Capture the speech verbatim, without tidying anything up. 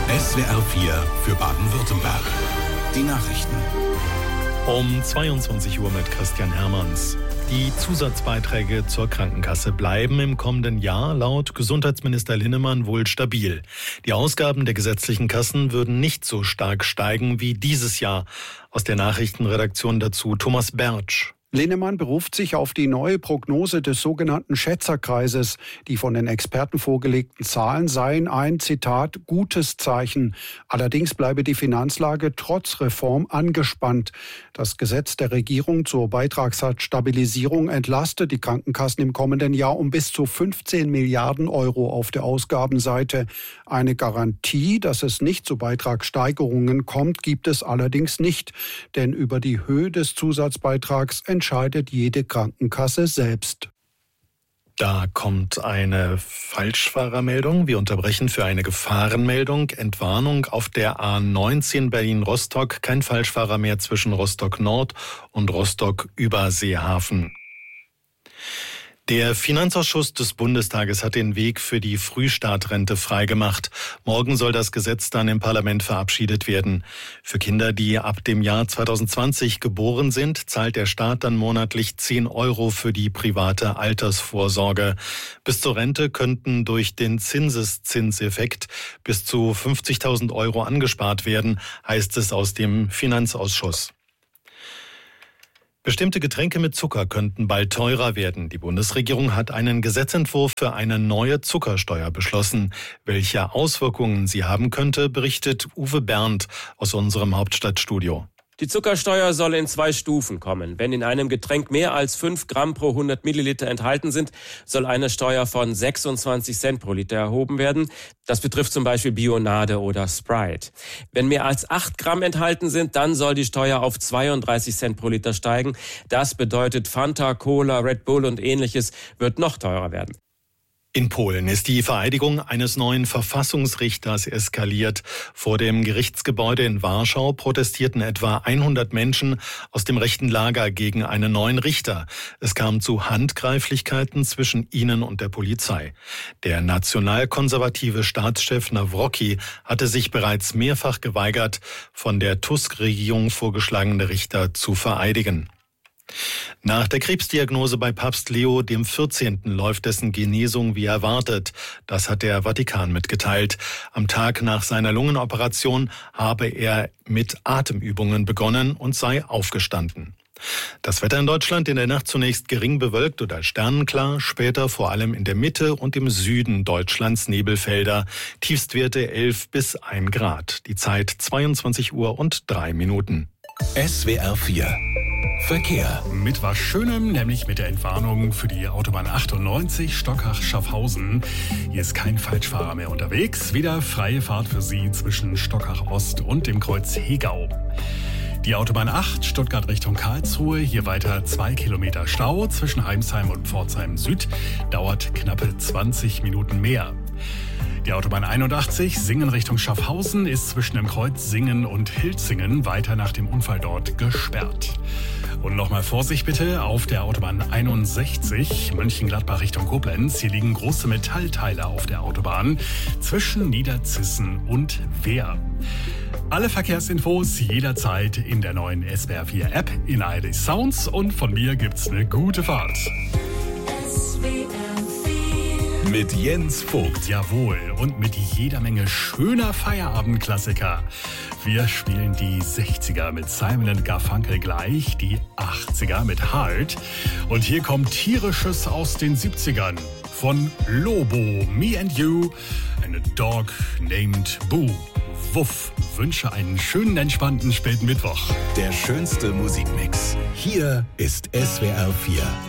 S W R vier für Baden-Württemberg. Die Nachrichten. Um zweiundzwanzig Uhr mit Christian Hermanns. Die Zusatzbeiträge zur Krankenkasse bleiben im kommenden Jahr laut Gesundheitsminister Linnemann wohl stabil. Die Ausgaben der gesetzlichen Kassen würden nicht so stark steigen wie dieses Jahr. Aus der Nachrichtenredaktion dazu Thomas Bertsch. Linnemann beruft sich auf die neue Prognose des sogenannten Schätzerkreises. Die von den Experten vorgelegten Zahlen seien ein, Zitat, gutes Zeichen. Allerdings bleibe die Finanzlage trotz Reform angespannt. Das Gesetz der Regierung zur Beitragssatzstabilisierung entlastet die Krankenkassen im kommenden Jahr um bis zu fünfzehn Milliarden Euro auf der Ausgabenseite. Eine Garantie, dass es nicht zu Beitragssteigerungen kommt, gibt es allerdings nicht. Denn über die Höhe des Zusatzbeitrags entscheidet jede Krankenkasse selbst. Da kommt eine Falschfahrermeldung. Wir unterbrechen für eine Gefahrenmeldung. Entwarnung auf der A neunzehn Berlin-Rostock. Kein Falschfahrer mehr zwischen Rostock Nord und Rostock Überseehafen. Der Finanzausschuss des Bundestages hat den Weg für die Frühstartrente freigemacht. Morgen soll das Gesetz dann im Parlament verabschiedet werden. Für Kinder, die ab dem Jahr zweitausendzwanzig geboren sind, zahlt der Staat dann monatlich zehn Euro für die private Altersvorsorge. Bis zur Rente könnten durch den Zinseszinseffekt bis zu fünfzigtausend Euro angespart werden, heißt es aus dem Finanzausschuss. Bestimmte Getränke mit Zucker könnten bald teurer werden. Die Bundesregierung hat einen Gesetzentwurf für eine neue Zuckersteuer beschlossen. Welche Auswirkungen sie haben könnte, berichtet Uwe Berndt aus unserem Hauptstadtstudio. Die Zuckersteuer soll in zwei Stufen kommen. Wenn in einem Getränk mehr als fünf Gramm pro hundert Milliliter enthalten sind, soll eine Steuer von sechsundzwanzig Cent pro Liter erhoben werden. Das betrifft zum Beispiel Bionade oder Sprite. Wenn mehr als acht Gramm enthalten sind, dann soll die Steuer auf zweiunddreißig Cent pro Liter steigen. Das bedeutet, Fanta, Cola, Red Bull und Ähnliches wird noch teurer werden. In Polen ist die Vereidigung eines neuen Verfassungsrichters eskaliert. Vor dem Gerichtsgebäude in Warschau protestierten etwa hundert Menschen aus dem rechten Lager gegen einen neuen Richter. Es kam zu Handgreiflichkeiten zwischen ihnen und der Polizei. Der nationalkonservative Staatschef Nawrocki hatte sich bereits mehrfach geweigert, von der Tusk-Regierung vorgeschlagene Richter zu vereidigen. Nach der Krebsdiagnose bei Papst Leo dem vierzehnten läuft dessen Genesung wie erwartet. Das hat der Vatikan mitgeteilt. Am Tag nach seiner Lungenoperation habe er mit Atemübungen begonnen und sei aufgestanden. Das Wetter in Deutschland in der Nacht zunächst gering bewölkt oder sternenklar, später vor allem in der Mitte und im Süden Deutschlands Nebelfelder. Tiefstwerte elf bis ein Grad. Die Zeit zweiundzwanzig Uhr und drei Minuten. S W R vier Verkehr. Mit was Schönem, nämlich mit der Entwarnung für die Autobahn achtundneunzig Stockach-Schaffhausen. Hier ist kein Falschfahrer mehr unterwegs. Wieder freie Fahrt für Sie zwischen Stockach Ost und dem Kreuz Hegau. Die Autobahn acht, Stuttgart Richtung Karlsruhe, hier weiter zwei Kilometer Stau zwischen Heimsheim und Pforzheim Süd, dauert knappe zwanzig Minuten mehr. Die Autobahn einundachtzig, Singen Richtung Schaffhausen, ist zwischen dem Kreuz Singen und Hilzingen weiter nach dem Unfall dort gesperrt. Und nochmal Vorsicht bitte auf der Autobahn einundsechzig, Mönchengladbach Richtung Koblenz. Hier liegen große Metallteile auf der Autobahn zwischen Niederzissen und Wehr. Alle Verkehrsinfos jederzeit in der neuen S W R vier App in A R D Sounds und von mir gibt's eine gute Fahrt. S W R vier mit Jens Vogt. Jawohl, und mit jeder Menge schöner Feierabendklassiker. Wir spielen die sechziger mit Simon and Garfunkel gleich, die achtziger mit Heart. Und hier kommt Tierisches aus den siebzigern von Lobo, Me and You and a Dog Named Boo. Wuff, wünsche einen schönen, entspannten späten Mittwoch. Der schönste Musikmix. Hier ist S W R vier.